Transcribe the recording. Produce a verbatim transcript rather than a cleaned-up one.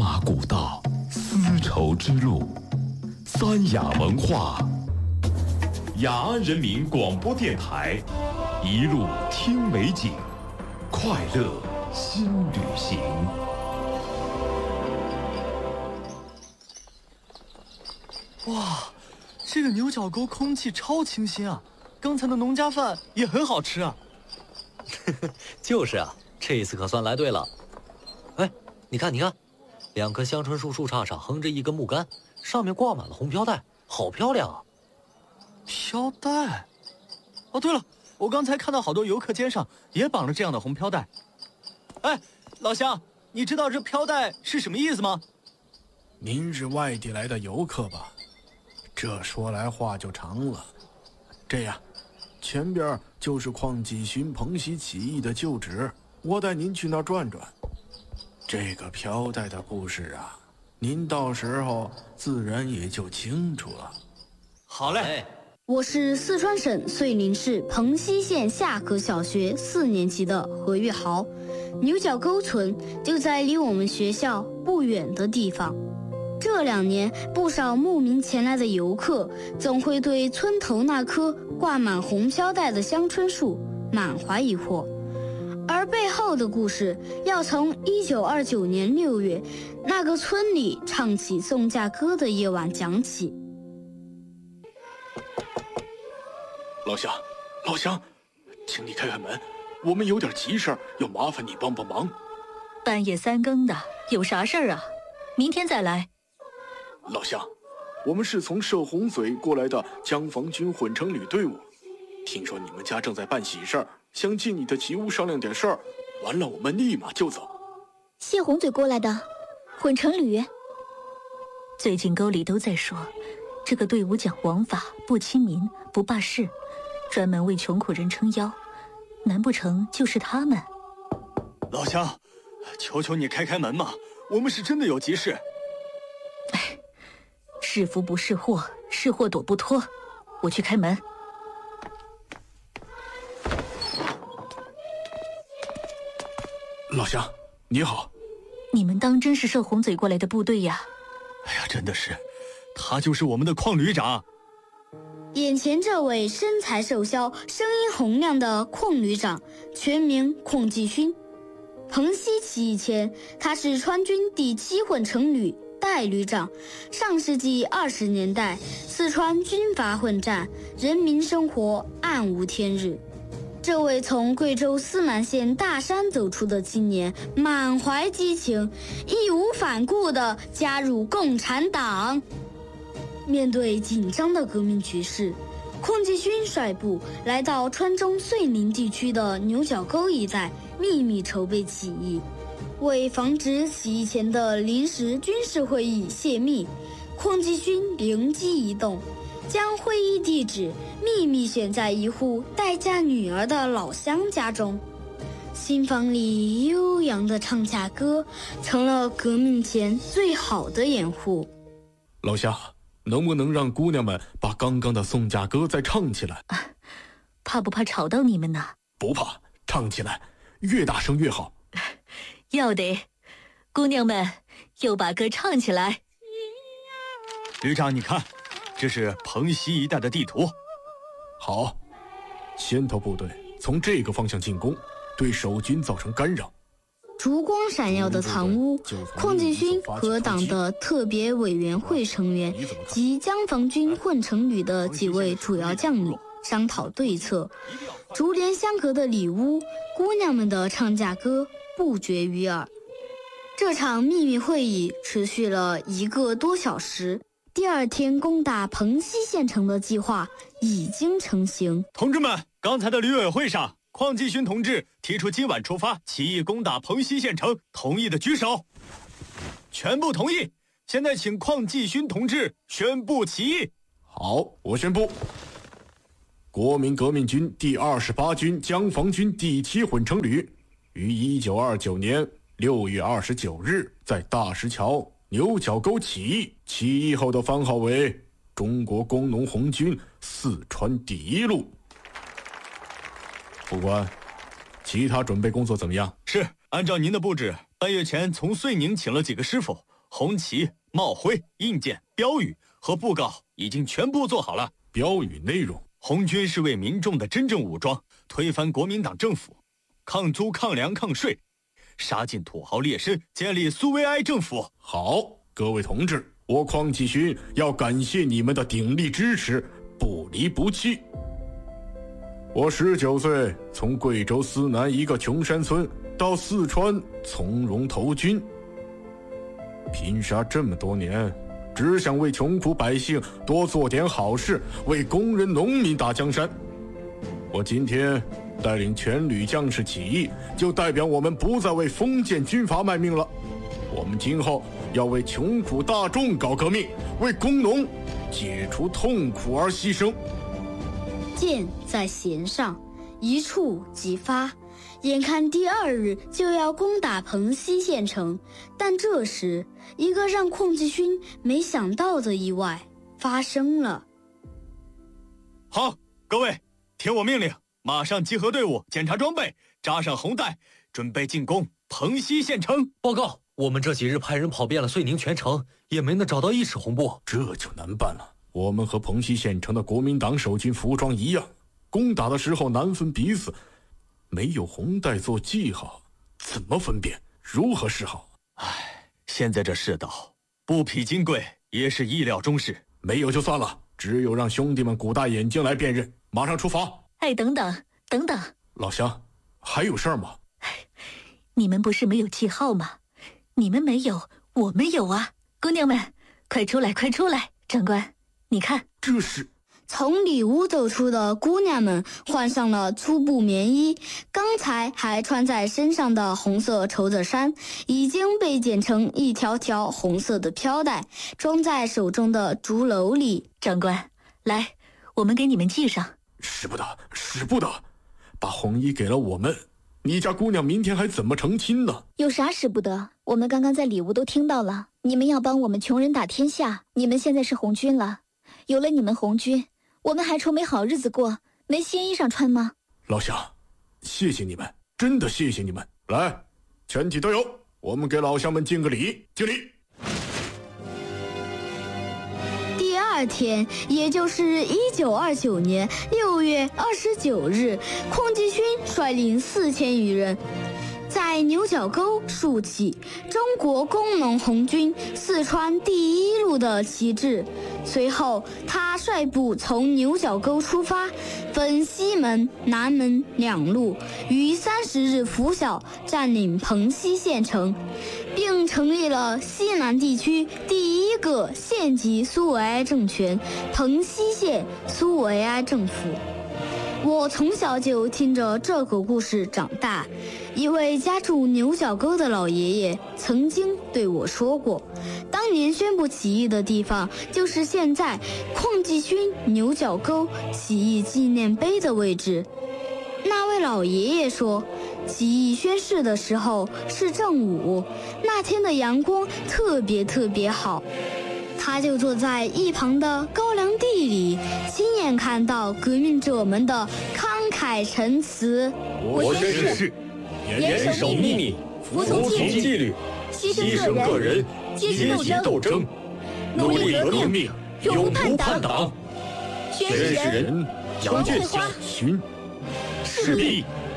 马古道，丝绸之路，三雅文化，雅安人民广播电台，一路听美景，快乐新旅行。 哇，这个牛角沟空气超清新啊！刚才的农家饭也很好吃啊。 就是啊，这次可算来对了。哎，你看，你看，两棵香椿树树杈上横着一根木杆，上面挂满了红飘带，好漂亮啊！ 飘带？哦，对了，我刚才看到好多游客肩上也绑了这样的红飘带。哎，老乡，你知道这飘带是什么意思吗？ 您是外地来的游客吧？这说来话就长了。这样，前边就是邝继勋彭西起义的旧址，我带您去那儿转转。这个飘带的故事啊，您到时候自然也就清楚了。 好嘞。 我是四川省遂宁市彭溪县下河小学四年级的何玉豪，牛角沟村就在离我们学校不远的地方。这两年，不少慕名前来的游客总会对村头那棵挂满红飘带的香椿树满怀疑惑，而背后的故事要从一九二九年六月那个村里唱起送嫁歌的夜晚讲起。 老乡，老乡，请你开开门，我们有点急事儿，要麻烦你帮帮忙。 半夜三更的，有啥事儿啊？明天再来。 老乡，我们是从射洪嘴过来的江防军混成旅队伍，听说你们家正在办喜事儿，想进你的吉屋商量点事儿，完了我们立马就走。 谢洪嘴过来的混成旅。 最近沟里都在说，这个队伍讲王法，不亲民，不霸市，专门为穷苦人撑腰，难不成就是他们？ 老乡，求求你开开门嘛，我们是真的有急事。 哎，是福不是祸，是祸躲不脱，我去开门。 老乡，你好。 你们当真是射洪嘴过来的部队呀？ 哎呀，真的是，他就是我们的邝旅长。 眼前这位身材瘦削、声音洪亮的邝旅长，全名邝继勋。彭西起义前，他是川军第七混成旅代旅长。上世纪二十年代，四川军阀混战，人民生活暗无天日。这位从贵州思南县大山走出的青年，满怀激情，义无反顾地加入共产党。面对紧张的革命局势，邝继勋率部来到川中遂宁地区的牛角沟一带，秘密筹备起义。为防止起义前的临时军事会议泄密，邝继勋灵机一动，将会议地址秘密选在一户待嫁女儿的老乡家中。新房里悠扬的唱嫁歌，成了革命前最好的掩护。 老乡，能不能让姑娘们把刚刚的送嫁歌再唱起来？ 啊，怕不怕吵到你们呢？ 不怕，唱起来，越大声越好。 要得，姑娘们又把歌唱起来。 旅长，你看，这是彭西一带的地图。 好，先头部队从这个方向进攻，对守军造成干扰。 烛光闪耀的藏屋，邝继勋和党的特别委员会成员及江防军混成旅的几位主要将领商讨对策。竹帘相隔的里屋，姑娘们的唱嫁歌不绝于耳。这场秘密会议持续了一个多小时。第二天攻打彭西县城的计划已经成型。 同志们，刚才的旅委会上，邝继勋同志提出今晚出发起义攻打彭西县城，同意的举手。全部同意。现在请邝继勋同志宣布起义。 好，我宣布，国民革命军第二十八军江防军第七混成旅于一九二九年六月二十九日在大石桥牛角沟起义，起义后的番号为中国工农红军四川第一路。副官，其他准备工作怎么样？ 是，按照您的布置，半月前从遂宁请了几个师傅， 红旗、帽徽、印鉴、标语和布告已经全部做好了。 标语内容： 红军是为民众的真正武装，推翻国民党政府，抗租、抗粮、抗税，杀尽土豪劣绅，建立苏维埃政府。 好，各位同志，我邝继勋要感谢你们的鼎力支持，不离不弃。我十九岁从贵州思南一个穷山村到四川从容投军，拼杀这么多年，只想为穷苦百姓多做点好事，为工人农民打江山。我今天带领全旅将士起义，就代表我们不再为封建军阀卖命了。我们今后要为穷苦大众搞革命，为工农解除痛苦而牺牲。 箭在弦上，一触即发。眼看第二日就要攻打彭溪县城，但这时一个让邝继勋没想到的意外发生了。 好，各位，听我命令，马上集合队伍，检查装备，扎上红带，准备进攻彭溪县城。 报告，我们这几日派人跑遍了遂宁全城，也没能找到一尺红布。 这就难办了。我们和彭溪县城的国民党守军服装一样，攻打的时候难分彼此，没有红带做记号，怎么分辨？如何是好？ 唉，现在这世道，布匹金贵也是意料中事。 没有就算了，只有让兄弟们鼓大眼睛来辨认。马上出发。 哎，等等等等， 老乡，还有事儿吗？ 你们不是没有记号吗？你们没有，我们有啊！姑娘们，快出来，快出来！长官，你看， 这是。 从里屋走出的姑娘们换上了粗布棉衣，刚才还穿在身上的红色绸子衫已经被剪成一条条红色的飘带，装在手中的竹篓里。 长官，来，我们给你们系上。 使不得，使不得！把红衣给了我们，你家姑娘明天还怎么成亲呢？ 有啥使不得？我们刚刚在里屋都听到了，你们要帮我们穷人打天下。你们现在是红军了，有了你们红军，我们还愁没好日子过，没新衣裳穿吗？ 老乡，谢谢你们，真的谢谢你们！来，全体都有，我们给老乡们敬个礼，敬礼。 第二天，也就是一九二九年六月二十九日，邝继勋率领四千余人，在牛角沟竖起中国工农红军四川第一路的旗帜。随后，他率部从牛角沟出发，分西门、南门两路，于三十日拂晓占领彭溪县城，并成立了西南地区第一个县级苏维埃政权——彭溪县苏维埃政府。我从小就听着这个故事长大，一位家住牛角沟的老爷爷曾经对我说过，当年宣布起义的地方就是现在邝继勋牛角沟起义纪念碑的位置。那位老爷爷说，起义宣誓的时候是正午，那天的阳光特别特别好，他就坐在一旁的高粱地里，亲眼看到革命者们的慷慨陈词。 我宣誓严守秘密，服从纪律，牺牲个人，阶级斗争，努力革命，永不叛党。宣誓人杨建花， 勋， 势必